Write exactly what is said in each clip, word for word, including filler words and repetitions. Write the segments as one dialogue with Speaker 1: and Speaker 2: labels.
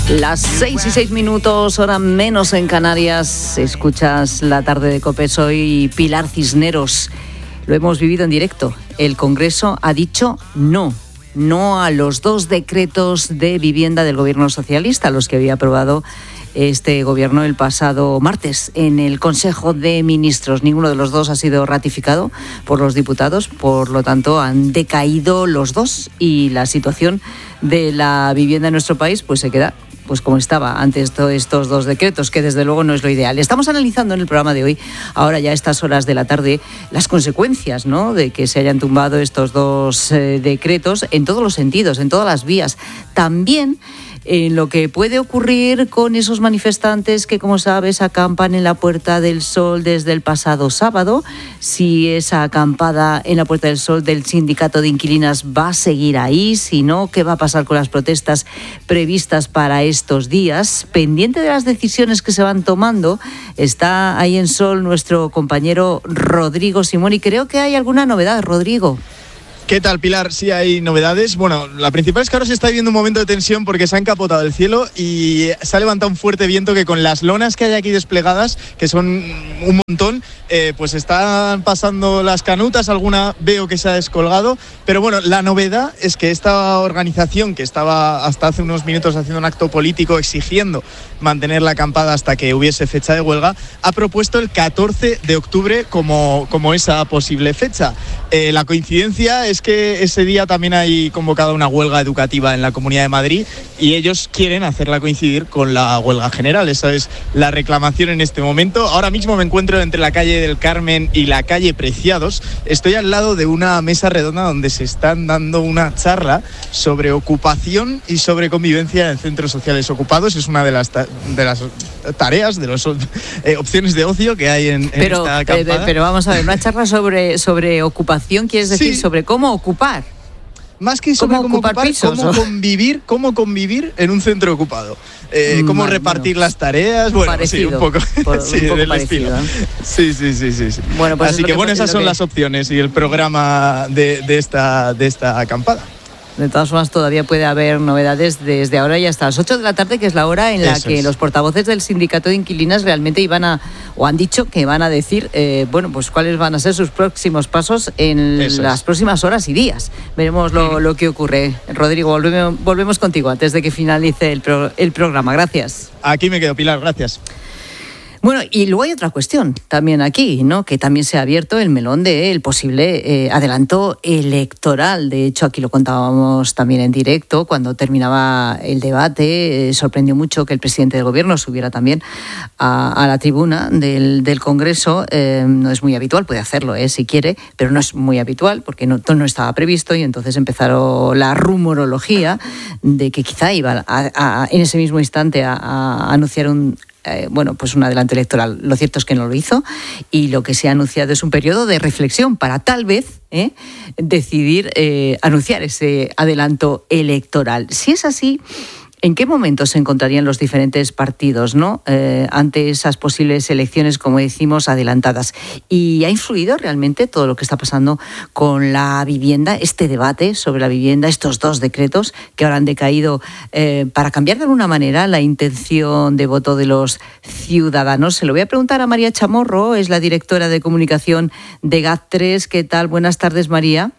Speaker 1: Las seis y seis minutos, hora menos en Canarias. Escuchas La Tarde de COPE. Soy Pilar Cisneros. Lo hemos vivido en directo. El Congreso ha dicho no. No a los dos decretos de vivienda del Gobierno socialista, los que había aprobado este Gobierno el pasado martes en el Consejo de Ministros. Ninguno de los dos ha sido ratificado por los diputados, por lo tanto han decaído los dos y la situación de la vivienda en nuestro país pues se queda pues como estaba antes de estos dos decretos, que desde luego no es lo ideal. Estamos analizando en el programa de hoy, ahora ya a estas horas de la tarde, las consecuencias, ¿no?, de que se hayan tumbado estos dos eh, decretos en todos los sentidos, en todas las vías. También en lo que puede ocurrir con esos manifestantes que, como sabes, acampan en la Puerta del Sol desde el pasado sábado, si esa acampada en la Puerta del Sol del sindicato de inquilinas va a seguir ahí, si no, qué va a pasar con las protestas previstas para estos días. Pendiente de las decisiones que se van tomando, está ahí en Sol nuestro compañero Rodrigo Simón, y creo que hay alguna novedad, Rodrigo.
Speaker 2: ¿Qué tal, Pilar? Sí, hay novedades. Bueno, la principal es que ahora se está viviendo un momento de tensión porque se ha encapotado el cielo y se ha levantado un fuerte viento que con las lonas que hay aquí desplegadas, que son un montón, eh, pues están pasando las canutas, alguna veo que se ha descolgado. Pero bueno, la novedad es que esta organización, que estaba hasta hace unos minutos haciendo un acto político exigiendo mantener la acampada hasta que hubiese fecha de huelga, ha propuesto el catorce de octubre como, como esa posible fecha. Eh, la coincidencia es que ese día también hay convocada una huelga educativa en la Comunidad de Madrid y ellos quieren hacerla coincidir con la huelga general. Esa es la reclamación en este momento. Ahora mismo me encuentro entre la calle del Carmen y la calle Preciados. Estoy al lado de una mesa redonda donde se están dando una charla sobre ocupación y sobre convivencia en centros sociales ocupados. Es una de las, ta- de las tareas, de las eh, opciones de ocio que hay en, en
Speaker 1: pero,
Speaker 2: esta acampada.
Speaker 1: Eh, pero vamos a ver, una charla sobre, sobre ocupación, ¿quieres decir
Speaker 2: Sí.
Speaker 1: sobre cómo ocupar?
Speaker 2: Más que sobre
Speaker 1: ¿Cómo
Speaker 2: cómo
Speaker 1: ocupar
Speaker 2: ocupar,
Speaker 1: pisos,
Speaker 2: cómo
Speaker 1: o?
Speaker 2: convivir, cómo convivir en un centro ocupado. Eh, cómo
Speaker 1: Vale,
Speaker 2: repartir
Speaker 1: bueno,
Speaker 2: las tareas, bueno,
Speaker 1: parecido,
Speaker 2: sí, un poco,
Speaker 1: por,
Speaker 2: sí,
Speaker 1: un poco
Speaker 2: del
Speaker 1: parecido,
Speaker 2: estilo.
Speaker 1: ¿eh?
Speaker 2: Sí, sí, sí, sí, sí.
Speaker 1: Bueno, pues
Speaker 2: así que,
Speaker 1: que
Speaker 2: bueno, esas son
Speaker 1: que...
Speaker 2: las opciones y el programa de, de esta de esta acampada.
Speaker 1: De todas formas, todavía puede haber novedades desde ahora y hasta las ocho de la tarde, que es la hora en la
Speaker 2: Eso
Speaker 1: que
Speaker 2: es.
Speaker 1: los portavoces del sindicato de inquilinas realmente iban a, o han dicho que van a decir, eh, bueno, pues cuáles van a ser sus próximos pasos en
Speaker 2: Eso
Speaker 1: las
Speaker 2: es.
Speaker 1: próximas horas y días. Veremos lo, lo que ocurre. Rodrigo, volvemos, volvemos contigo antes de que finalice el, pro, el programa. Gracias.
Speaker 2: Aquí me quedo, Pilar, gracias.
Speaker 1: Bueno, y luego hay otra cuestión también aquí, ¿no?, que también se ha abierto el melón del posible eh, adelanto electoral. De hecho, aquí lo contábamos también en directo cuando terminaba el debate. Eh, sorprendió mucho que el presidente del Gobierno subiera también a, a la tribuna del, del Congreso. Eh, no es muy habitual, puede hacerlo eh, si quiere, pero no es muy habitual porque no, no estaba previsto, y entonces empezaron la rumorología de que quizá iba a, a, en ese mismo instante a, a anunciar un Eh, bueno, pues un adelanto electoral. Lo cierto es que no lo hizo y lo que se ha anunciado es un periodo de reflexión para tal vez eh, decidir eh, anunciar ese adelanto electoral. Si es así, ¿en qué momento se encontrarían los diferentes partidos, ¿no?, eh, ante esas posibles elecciones, como decimos, adelantadas? ¿Y ha influido realmente todo lo que está pasando con la vivienda, este debate sobre la vivienda, estos dos decretos que ahora han decaído, eh, para cambiar de alguna manera la intención de voto de los ciudadanos? Se lo voy a preguntar a María Chamorro, es la directora de comunicación de G A T tres. ¿Qué tal? Buenas tardes, María.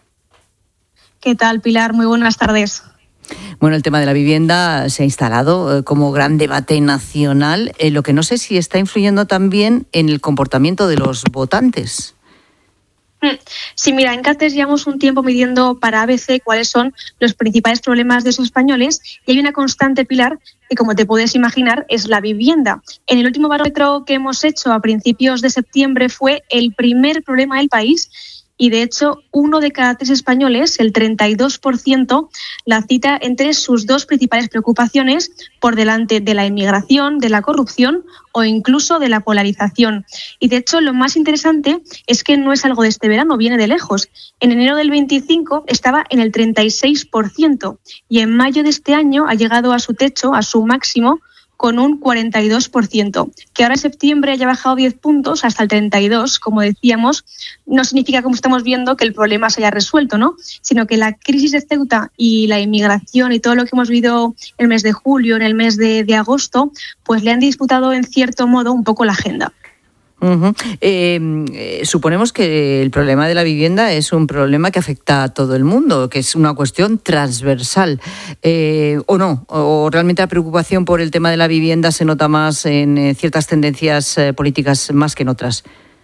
Speaker 3: ¿Qué tal, Pilar? Muy buenas tardes.
Speaker 1: Bueno, el tema de la vivienda se ha instalado eh, como gran debate nacional, eh, lo que no sé si está influyendo también en el comportamiento de los votantes.
Speaker 3: Sí, mira, en CATES llevamos un tiempo midiendo para A B C cuáles son los principales problemas de esos españoles, y hay una constante, Pilar, que, como te puedes imaginar, es la vivienda. En el último barómetro que hemos hecho a principios de septiembre fue el primer problema del país, y de hecho uno de cada tres españoles, el treinta y dos por ciento, la cita entre sus dos principales preocupaciones, por delante de la inmigración, de la corrupción o incluso de la polarización. Y de hecho lo más interesante es que no es algo de este verano, viene de lejos. En enero del veinticinco estaba en el treinta y seis por ciento y en mayo de este año ha llegado a su techo, a su máximo, con un cuarenta y dos por ciento. Que ahora en septiembre haya bajado diez puntos hasta el treinta y dos, como decíamos, no significa, como estamos viendo, que el problema se haya resuelto, ¿no? Sino que la crisis de Ceuta y la inmigración y todo lo que hemos vivido en el mes de julio, en el mes de, de agosto, pues le han disputado en cierto modo un poco la agenda.
Speaker 1: Uh-huh. Eh, eh, suponemos que el problema de la vivienda es un problema que afecta a todo el mundo, que es una cuestión transversal, eh, ¿o no? ¿O realmente la preocupación por el tema de la vivienda se nota más en eh, ciertas tendencias eh, políticas más que en otras?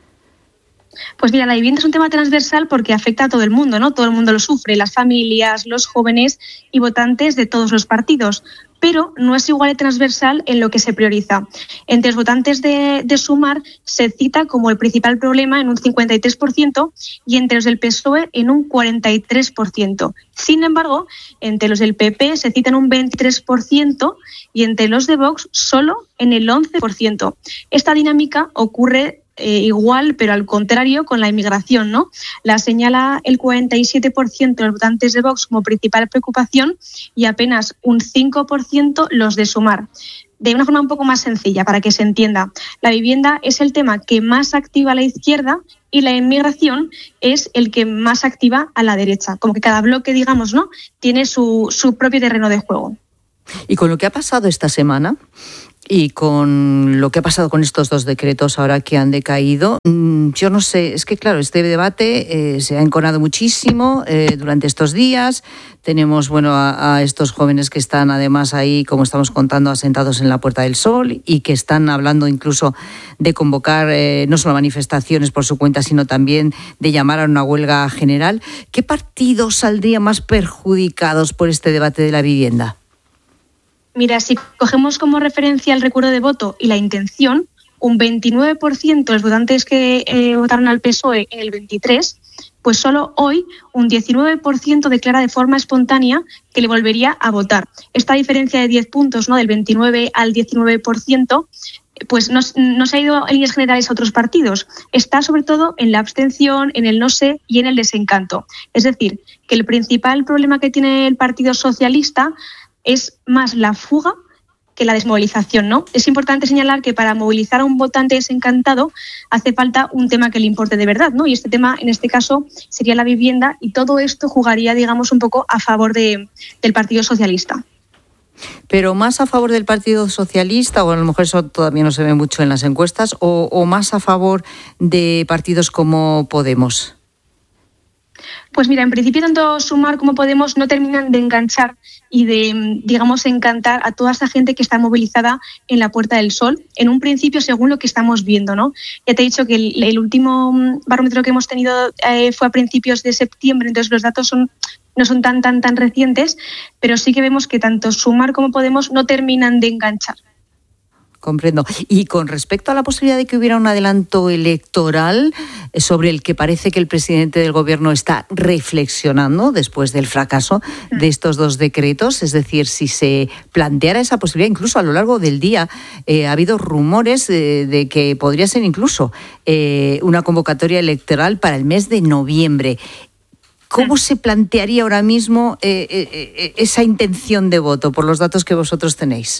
Speaker 3: Pues mira, la vivienda es un tema transversal porque afecta a todo el mundo, ¿no? Todo el mundo lo sufre, las familias, los jóvenes y votantes de todos los partidos. Pero no es igual de transversal en lo que se prioriza. Entre los votantes de, de Sumar se cita como el principal problema en un cincuenta y tres por ciento y entre los del P S O E en un cuarenta y tres por ciento. Sin embargo, entre los del P P se cita en un veintitrés por ciento y entre los de Vox solo en el once por ciento. Esta dinámica ocurre Eh, igual, pero al contrario, con la inmigración, ¿no? La señala el cuarenta y siete por ciento de los votantes de Vox como principal preocupación y apenas un cinco por ciento los de Sumar. De una forma un poco más sencilla, para que se entienda, la vivienda es el tema que más activa a la izquierda y la inmigración es el que más activa a la derecha. Como que cada bloque, digamos, ¿no?, tiene su, su propio terreno de juego.
Speaker 1: Y con lo que ha pasado esta semana y con lo que ha pasado con estos dos decretos ahora que han decaído, yo no sé, es que claro, este debate eh, se ha enconado muchísimo eh, durante estos días. Tenemos, bueno, a, a estos jóvenes que están además ahí, como estamos contando, asentados en la Puerta del Sol y que están hablando incluso de convocar eh, no solo manifestaciones por su cuenta, sino también de llamar a una huelga general. ¿Qué partidos saldrían más perjudicados por este debate de la vivienda?
Speaker 3: Mira, si cogemos como referencia el recuerdo de voto y la intención, un veintinueve por ciento de los votantes que eh, votaron al P S O E en el veintitrés, pues solo hoy un diecinueve por ciento declara de forma espontánea que le volvería a votar. Esta diferencia de diez puntos, ¿no?, del veintinueve al diecinueve por ciento, pues no, no se ha ido en líneas generales a otros partidos. Está sobre todo en la abstención, en el no sé y en el desencanto. Es decir, que el principal problema que tiene el Partido Socialista es más la fuga que la desmovilización, ¿no? Es importante señalar que para movilizar a un votante desencantado hace falta un tema que le importe de verdad, ¿no? Y este tema, en este caso, sería la vivienda, y todo esto jugaría, digamos, un poco a favor de, del Partido Socialista.
Speaker 1: Pero más a favor del Partido Socialista, o a lo mejor eso todavía no se ve mucho en las encuestas, o, o más a favor de partidos como Podemos.
Speaker 3: Pues mira, en principio tanto Sumar como Podemos no terminan de enganchar y de, digamos, encantar a toda esta gente que está movilizada en la Puerta del Sol. En un principio, según lo que estamos viendo, ¿no? Ya te he dicho que el, el último barómetro que hemos tenido eh, fue a principios de septiembre, entonces los datos son no son tan, tan, tan recientes, pero sí que vemos que tanto Sumar como Podemos no terminan de enganchar.
Speaker 1: Comprendo. Y con respecto a la posibilidad de que hubiera un adelanto electoral sobre el que parece que el presidente del gobierno está reflexionando después del fracaso de estos dos decretos, es decir, si se planteara esa posibilidad, incluso a lo largo del día eh, ha habido rumores de, de que podría ser incluso eh, una convocatoria electoral para el mes de noviembre. ¿Cómo se plantearía ahora mismo eh, eh, esa intención de voto por los datos que vosotros tenéis?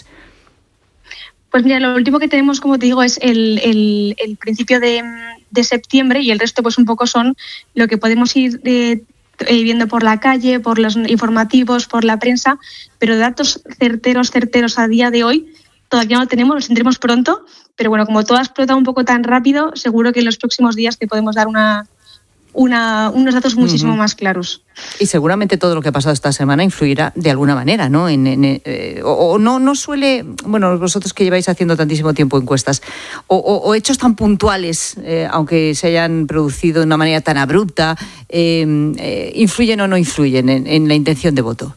Speaker 3: Pues mira, lo último que tenemos, como te digo, es el, el, el principio de, de septiembre, y el resto pues un poco son lo que podemos ir eh, viendo por la calle, por los informativos, por la prensa, pero datos certeros, certeros a día de hoy todavía no tenemos, los tendremos pronto, pero bueno, como todo ha explotado un poco tan rápido, seguro que en los próximos días te podemos dar una... Una, unos datos muchísimo uh-huh. más claros.
Speaker 1: Y seguramente todo lo que ha pasado esta semana influirá de alguna manera, ¿no? En, en, eh, o, o no, no suele, bueno, vosotros que lleváis haciendo tantísimo tiempo encuestas, o, o, o hechos tan puntuales, eh, aunque se hayan producido de una manera tan abrupta, eh, eh, ¿influyen o no influyen en, en la intención de voto?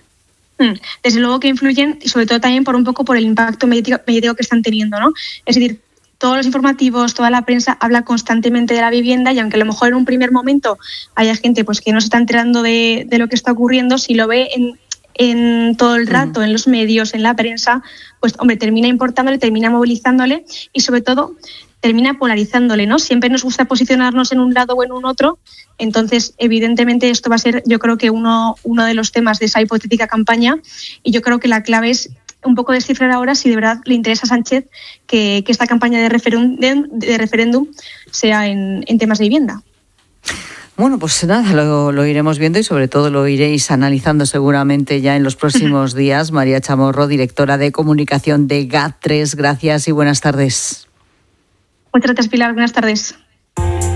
Speaker 3: Desde luego que influyen, y sobre todo también por un poco por el impacto mediático, mediático que están teniendo, ¿no? Es decir, todos los informativos, toda la prensa habla constantemente de la vivienda, y aunque a lo mejor en un primer momento haya gente pues que no se está enterando de, de lo que está ocurriendo, si lo ve en, en todo el rato, uh-huh. en los medios, en la prensa, pues hombre, termina importándole, termina movilizándole y sobre todo termina polarizándole, ¿no? Siempre nos gusta posicionarnos en un lado o en un otro, entonces evidentemente esto va a ser, yo creo que uno, uno de los temas de esa hipotética campaña, y yo creo que la clave es un poco descifrar ahora si de verdad le interesa a Sánchez que, que esta campaña de referéndum, de referéndum sea en, en temas de vivienda.
Speaker 1: Bueno, pues nada, lo, lo iremos viendo y sobre todo lo iréis analizando seguramente ya en los próximos días. María Chamorro, directora de comunicación de GAT tres, gracias y buenas tardes.
Speaker 3: Muchas gracias, Pilar. Buenas tardes.